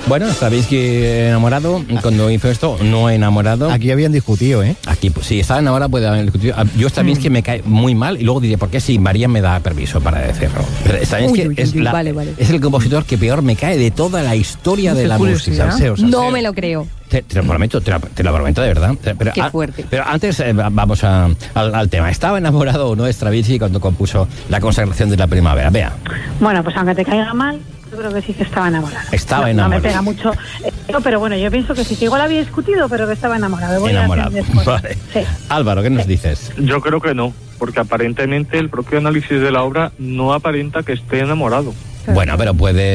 Bueno, Stravinsky enamorado, cuando hizo esto, no enamorado. Aquí habían discutido, ¿eh? Aquí, pues, si estaba enamorado, puede haber discutido. Yo Stravinsky me cae muy mal y luego diré, ¿por qué si María me da permiso para decirlo? Pero Stravinsky es el compositor que peor me cae de toda la historia de la música. Salseo. No me lo creo. Te lo prometo, te lo prometo de verdad. Pero, Qué fuerte. Pero antes vamos al tema. ¿Estaba enamorado o no Stravinsky cuando compuso La consagración de la primavera? Vea. Bueno, pues aunque te caiga mal, yo creo que sí que estaba enamorado. Estaba enamorado. enamorado. No me pega mucho, pero bueno, yo pienso que sí, que igual había discutido, pero que estaba enamorado. Enamorado. Vale. Sí. Álvaro, ¿qué nos dices? Yo creo que no, porque aparentemente el propio análisis de la obra no aparenta que esté enamorado. Bueno, pero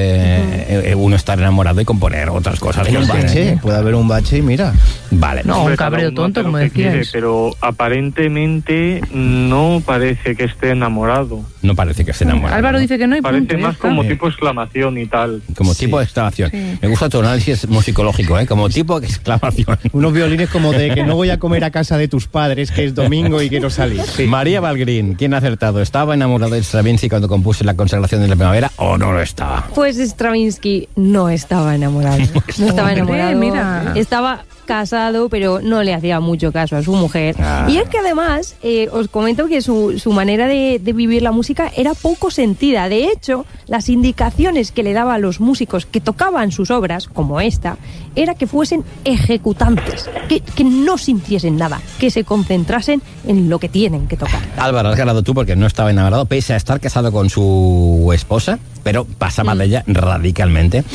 puede uno estar enamorado y componer otras cosas. Hay un bache, puede haber un bache y mira. Vale. No, un cabreo tonto, como decías. Pero aparentemente no parece que esté enamorado. No parece que esté enamorado. Álvaro dice que no y Parece punto, ya más está. como tipo exclamación y tal. Como tipo de exclamación. Sí. Me gusta tu análisis musicológico, ¿eh? Como tipo de exclamación. Unos violines como de que no voy a comer a casa de tus padres, que es domingo y quiero salir. Sí. María Valgrín, ¿quién ha acertado? ¿Estaba enamorado de Stravinsky cuando compuso La consagración de la primavera o no lo estaba? Pues Stravinsky no estaba enamorado. No estaba enamorado. Mira. Estaba casado, pero no le hacía mucho caso a su mujer. Y es que además, os comento que su manera de vivir la música era poco sentida. De hecho, las indicaciones que le daba a los músicos que tocaban sus obras, como esta, era que fuesen ejecutantes, que no sintiesen nada, que se concentrasen en lo que tienen que tocar. Álvaro, has ganado tú porque no estaba enamorado, pese a estar casado con su esposa, pero pasaba de ella radicalmente.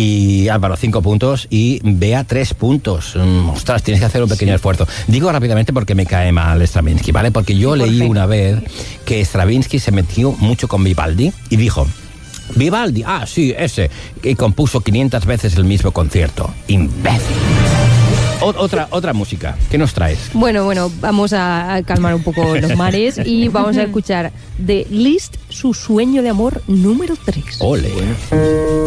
Y Álvaro, 5 puntos y Bea, 3 puntos. Ostras, tienes que hacer un pequeño esfuerzo. Digo rápidamente porque me cae mal Stravinsky, ¿vale? Porque yo leí una vez que Stravinsky se metió mucho con Vivaldi y dijo: Vivaldi, sí, ese, que compuso 500 veces el mismo concierto. Imbécil. Otra música, ¿qué nos traes? Bueno, vamos a calmar un poco los mares y vamos a escuchar de Liszt, su sueño de amor número 3. Ole.